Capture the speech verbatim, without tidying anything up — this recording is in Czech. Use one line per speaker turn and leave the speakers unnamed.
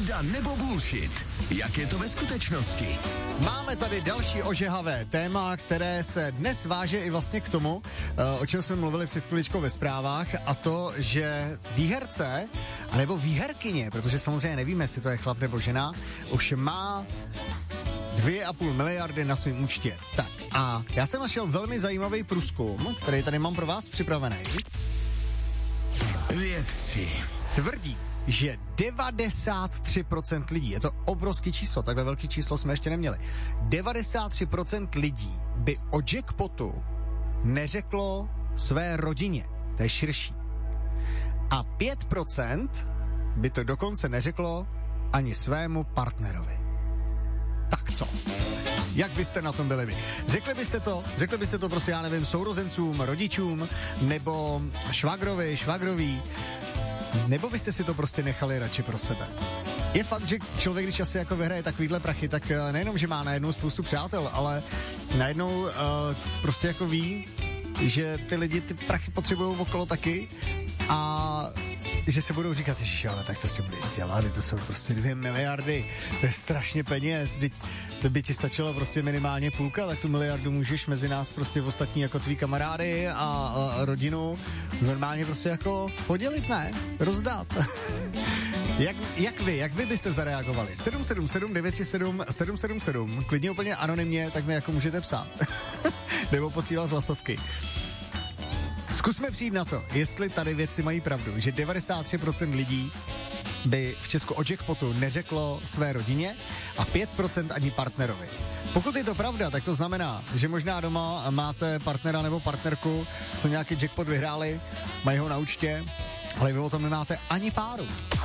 Pravda nebo bullshit? Jak je to ve skutečnosti?
Máme tady další ožehavé téma, které se dnes váže i vlastně k tomu, o čem jsme mluvili před chviličkou ve zprávách, a to, že výherce, anebo výherkyně, protože samozřejmě nevíme, jestli to je chlap nebo žena, už má dvě a půl miliardy na svém účtě. Tak a já jsem našel velmi zajímavý průzkum, který tady mám pro vás připravený.
Vědci
Tvrdí, že devadesát tři procent lidí, je to obrovský číslo, takhle velký číslo jsme ještě neměli, devadesát tři procent lidí by o jackpotu neřeklo své rodině, to je širší. A pět procent by to dokonce neřeklo ani svému partnerovi. Tak co? Jak byste na tom byli vy? Řekli byste to? Řekli byste to prostě, já nevím, sourozencům, rodičům, nebo švagrovi, švagroví? Nebo byste si to prostě nechali radši pro sebe? Je fakt, že člověk, když asi jako vyhraje takovýhle prachy, tak nejenom, že má najednou spoustu přátel, ale najednou uh, prostě jako ví, že ty lidi ty prachy potřebují okolo taky a že se budou říkat, ježiš, ale tak co si budeš dělat, to jsou prostě dvě miliardy, to je strašně peněz, to by ti stačilo prostě minimálně půlka, tak tu miliardu můžeš mezi nás prostě v ostatní jako tví kamarády a, a rodinu normálně prostě jako podělit, ne? Rozdat. Jak, jak vy, jak vy byste zareagovali? sedm sedm sedm devět tři sedm sedm sedm sedm, klidně úplně anonymně, tak mi jako můžete psát. Nebo posílat hlasovky. Zkusme přijít na to, jestli tady věci mají pravdu, že devadesát tři procent lidí by v Česku o jackpotu neřeklo své rodině a pět procent ani partnerovi. Pokud je to pravda, tak to znamená, že možná doma máte partnera nebo partnerku, co nějaký jackpot vyhráli, mají ho na účtě, ale vy o tom nemáte ani páru.